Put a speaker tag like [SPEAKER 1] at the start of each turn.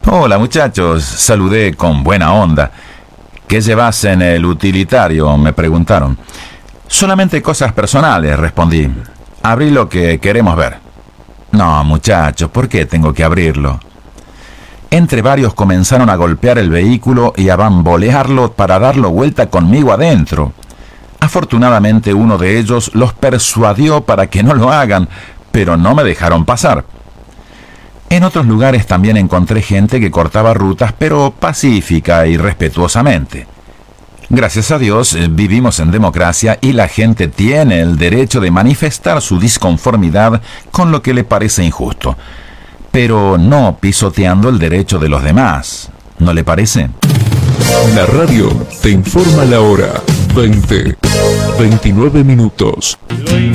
[SPEAKER 1] Hola muchachos, saludé con buena onda. ¿Qué llevas en el utilitario?, me preguntaron. Solamente cosas personales, respondí. Abrí lo que queremos ver. No, muchachos, ¿por qué tengo que abrirlo? Entre varios comenzaron a golpear el vehículo y a bambolearlo para darlo vuelta conmigo adentro. Afortunadamente uno de ellos los persuadió para que no lo hagan, pero no me dejaron pasar. En otros lugares también encontré gente que cortaba rutas, pero pacífica y respetuosamente. Gracias a Dios, vivimos en democracia y la gente tiene el derecho de manifestar su disconformidad con lo que le parece injusto, pero no pisoteando el derecho de los demás. ¿No le parece?
[SPEAKER 2] La radio te informa la hora. 29 minutos.